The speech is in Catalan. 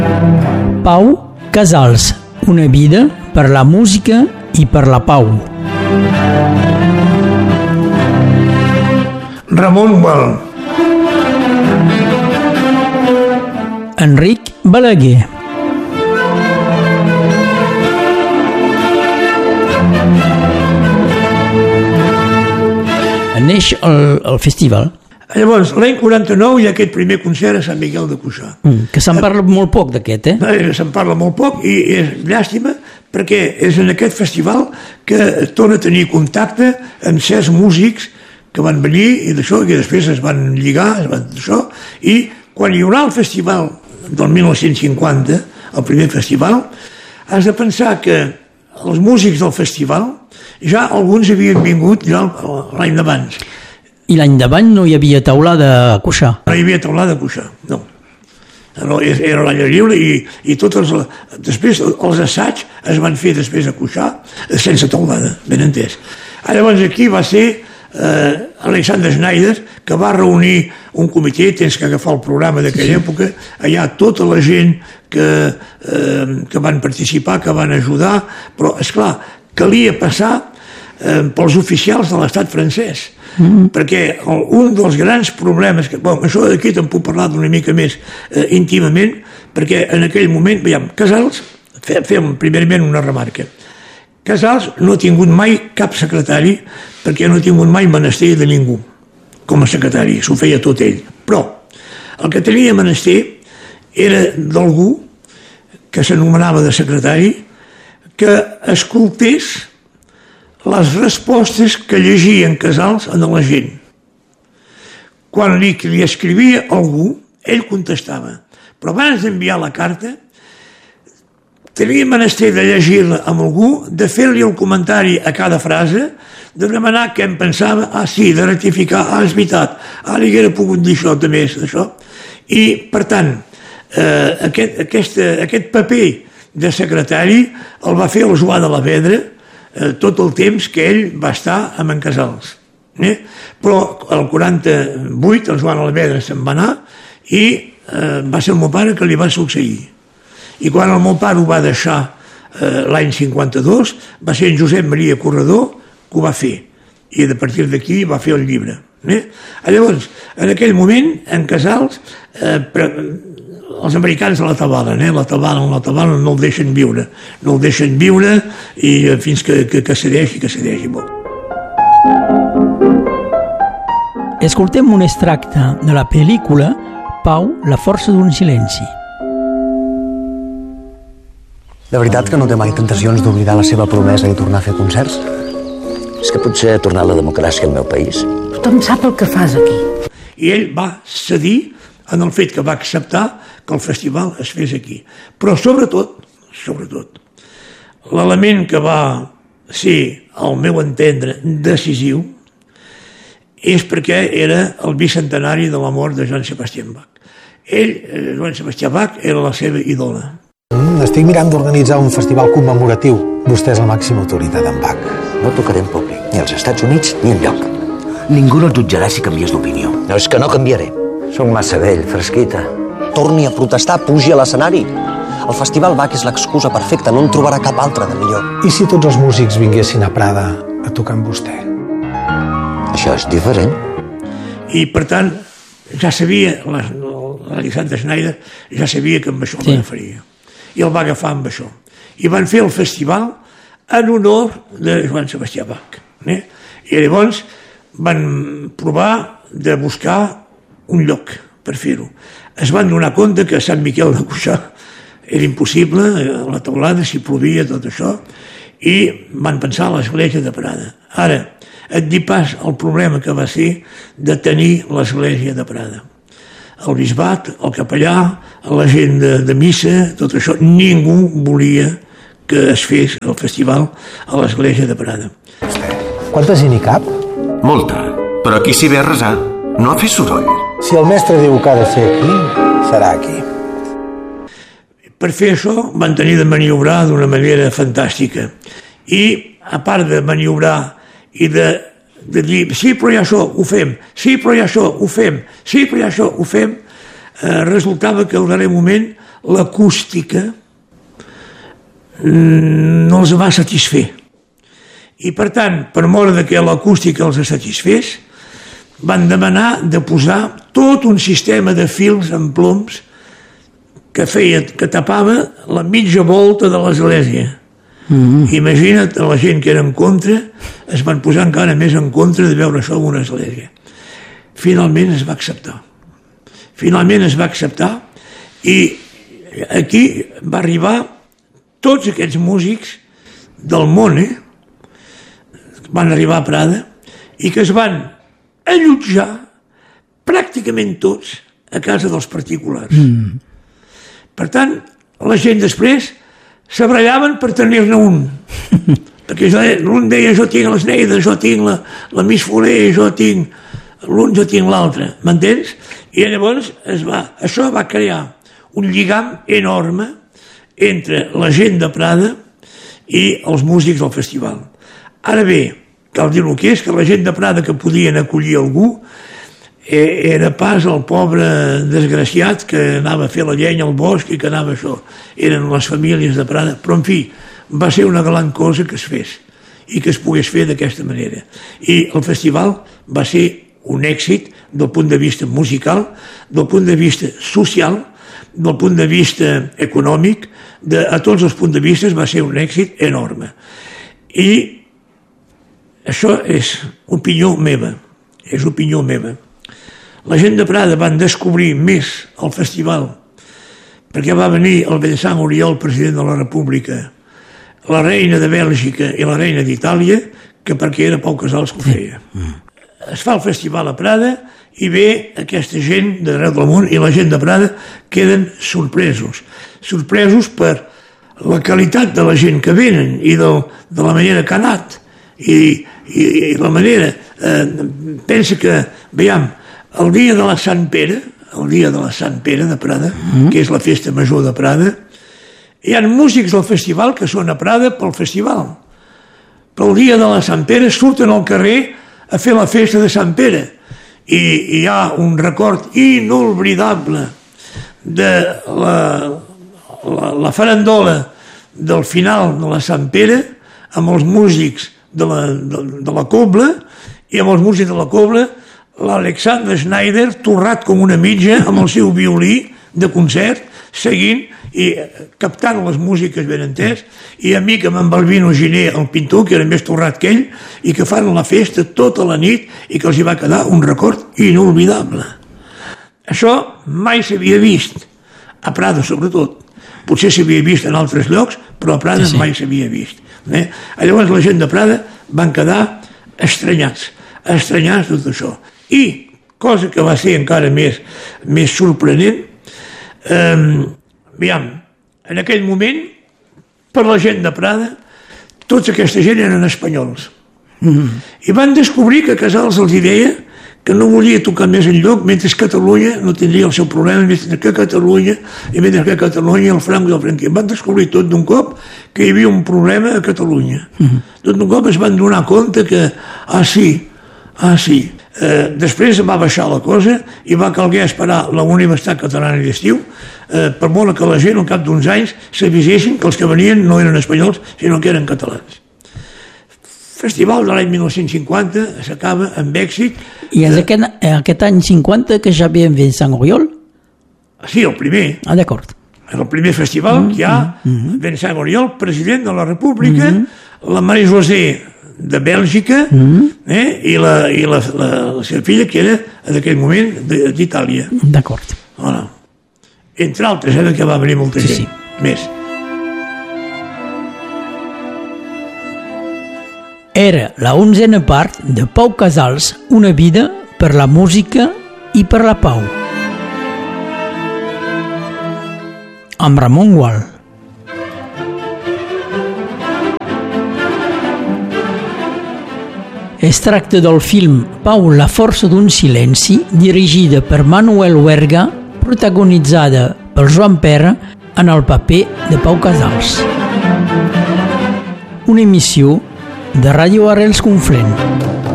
Pau Casals, una vida per la música i per la pau. Ramon Gual. Enric Balaguer. Neix el festival. Llavors, l'any 49 hi ha aquest primer concert a Sant Miquel de Cuixà. Que se'n parla molt poc d'aquest, Se'n parla molt poc i és llàstima perquè és en aquest festival que torna a tenir contacte amb certs músics que van venir i d'això, que després es van lligar, i quan hi haurà el festival del 1950, el primer festival, has de pensar que els músics del festival ja alguns havien vingut ja l'any d'abans. I l'any d'abans no hi havia taulada a Cuixà? No hi havia taulada a Cuixà, no. Era l'aire lliure i tots després els assaigs es van fer després a Cuixà sense taulada, ben entès. Llavors aquí va ser Alexander Schneider, que va reunir un comitè, tens que agafar el programa d'aquella època, allà tota la gent que van participar, que van ajudar, però esclar, calia passar pels oficials de l'estat francès, perquè un dels grans problemes, això d'aquí te'n puc parlar d'una mica més íntimament, perquè en aquell moment, veiem, Casals, fem primerament una remarca, Casals no ha tingut mai cap secretari perquè no ha tingut mai menester de ningú com a secretari, s'ho feia tot ell. Però el que tenia menester era d'algú que s'anomenava de secretari que escoltés les respostes que llegien Casals a la gent. Quan li escrivia algú, ell contestava. Però abans d'enviar la carta, tenia menester de llegir-la amb algú, de fer-li un comentari a cada frase, de demanar què em pensava, sí, de rectificar, és veritat, li haguera pogut dir això, de més, d'això. I, per tant, aquest paper de secretari el va fer el Joan de la Vedra tot el temps que ell va estar amb en Casals. Però el 48 el Joan de la Vedra se'n va anar i va ser el meu pare que li va succeir. I quan el meu pare ho va deixar l'any 52, va ser en Josep Maria Corredor que ho va fer. I a partir d'aquí va fer el llibre. Llavors, en aquell moment, en Casals, els americans la tabalen, la tabalen, no el deixen viure. No el deixen viure i fins que cedeixi molt. Escoltem un extracte de la pel·lícula Pau, la força d'un silenci. De veritat que no té mai tentacions d'oblidar la seva promesa i tornar a fer concerts? És que potser ha tornat la democràcia al meu país. Tothom sap el que fas aquí. I ell va cedir en el fet que va acceptar que el festival es fes aquí. Però sobretot, l'element que va ser, al meu entendre, decisiu, és perquè era el bicentenari de la mort de Johann Sebastian Bach. Ell, Johann Sebastian Bach, era la seva ídola. Estic mirant d'organitzar un festival commemoratiu. Vostè és la màxima autoritat en Bach. No tocaré en públic, ni als Estats Units ni enlloc. Ningú no et jutjarà si canvies d'opinió. No, és que no canviaré. Soc massa vell, fresquita. Torni a protestar, pugi a l'escenari. El Festival Bach és l'excusa perfecta, no en trobarà cap altra de millor. I si tots els músics vinguessin a Prada a tocar amb vostè? Això és diferent. I, per tant, ja sabia, l'Alexander Schneider ja sabia que amb això el faria. I el va agafar amb això. I van fer el festival en honor de Johann Sebastian Bach. I llavors van provar de buscar un lloc per fer-ho. Es van donar compte que a Sant Miquel de Cuixà era impossible, la teulada, si plovia, tot això, i van pensar a l'església de Prada. Ara, et dic pas el problema que va ser de tenir l'església de Prada. El bisbat, el capellà, la gent de missa, tot això, ningú volia que es fes el festival a l'església de Prada. Quanta gent hi cap? Molta, però aquí s'hi ve a resar, no a fer soroll. Si el mestre diu que ha de ser aquí, serà aquí. Per fer això van tenir de maniobrar d'una manera fantàstica. I, a part de maniobrar i de dir, sí, però hi ha això, ho fem, sí, però hi ha això, ho fem, sí, però hi ha això, ho fem, resultava que al darrer moment l'acústica no els va satisfer. I per tant, per mort de que l'acústica els satisfés, van demanar de posar tot un sistema de fils amb ploms que tapava la mitja volta de l'església. Imagina't, la gent que era en contra es van posar encara més en contra de veure això en una església. Finalment es va acceptar i aquí va arribar tots aquests músics del món, van arribar a Prada i que es van allotjar pràcticament tots a casa dels particulars. Per tant, la gent després s'abrellaven per tenir-ne un. Perquè l'un deia jo tinc les Neides, jo tinc la Miss Foler, jo tinc l'altre, m'entens? I llavors això va crear un lligam enorme entre la gent de Prada i els músics del festival. Ara bé, cal dir el que és, que la gent de Prada que podien acollir algú era pas el pobre desgraciat que anava a fer la llenya al bosc i que anava això. Eren les famílies de Prada, però en fi, va ser una gran cosa que es fes i que es pogués fer d'aquesta manera. I el festival va ser un èxit del punt de vista musical, del punt de vista social, del punt de vista econòmic, a tots els punts de vista va ser un èxit enorme. I això és opinió meva, La gent de Prada van descobrir més el festival perquè va venir el Vincent Auriol, president de la República, la reina de Bèlgica i la reina d'Itàlia, que perquè era Pau Casals que ho feia. Es fa el festival a Prada i ve aquesta gent d'arreu del món i la gent de Prada queden sorpresos per la qualitat de la gent que venen i de la manera que ha anat i la manera pensa que, veiem, el dia de la Sant Pere de Prada, que és la festa major de Prada, hi ha músics del festival que són a Prada pel festival. Però el dia de la Sant Pere surten al carrer a fer la festa de Sant Pere i hi ha un record inolvidable de la farandola del final de la Sant Pere amb els músics de la Cobla i amb els músics de la Cobla l'Alexander Schneider torrat com una mitja amb el seu violí de concert seguint i captant les músiques ben entès i amic amb en Balbino Giner, el pintor, que era més torrat que ell i que fan la festa tota la nit i que els hi va quedar un record inolvidable. Això mai s'havia vist, a Prada sobretot. Potser s'havia vist en altres llocs, però a Prada mai s'havia vist. Llavors la gent de Prada van quedar estranyats tot això. I, cosa que va ser encara més sorprenent, en aquell moment, per la gent de Prada, tota aquesta gent eren espanyols. I van descobrir que Casals els deia que no volia tocar més enlloc, mentre que Catalunya no tindria el seu problema, mentre que Catalunya el Franco i el Franquisme. Van descobrir tot d'un cop que hi havia un problema a Catalunya. Tot d'un cop es van donar compte que, sí. Després va baixar la cosa i va calguer esperar la Universitat Catalana d'Estiu per molt que la gent al cap d'uns anys s'avisessin que els que venien no eren espanyols sinó que eren catalans. Festival de l'any 1950 s'acaba amb èxit. I és aquest any 50 que ja ve en Vincent Auriol? Sí, el primer. D'acord. El primer festival que hi ha Vincent Auriol, president de la República, la Marie-José de Bèlgica i la seva filla que era en aquell moment d'Itàlia. D'acord. Entre altres, que va venir molta gent més. Era la 11a part de Pau Casals, una vida per la música i per la pau. Amb Ramon Gual. Es tracta del film Pau, la força d'un silenci, dirigida per Manuel Huerga, protagonitzada per Joan Perra en el paper de Pau Casals. Una emissió de Ràdio Arrels Conflent.